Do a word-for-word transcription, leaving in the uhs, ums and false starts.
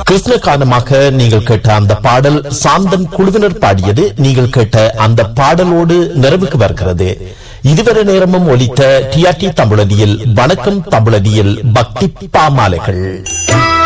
கிருஷ்ண காரணமாக நீங்கள் கேட்ட அந்த பாடல் சாந்தன் குழுவினர் பாடியது. நீங்கள் கேட்ட அந்த பாடலோடு நிறைவுக்கு வருகிறது இதுவரை நேரமும் ஒலித்த டிஆர்டி தமிழதியில் வணக்கம் தமிழதியில் பக்தி பாமாலைகள்.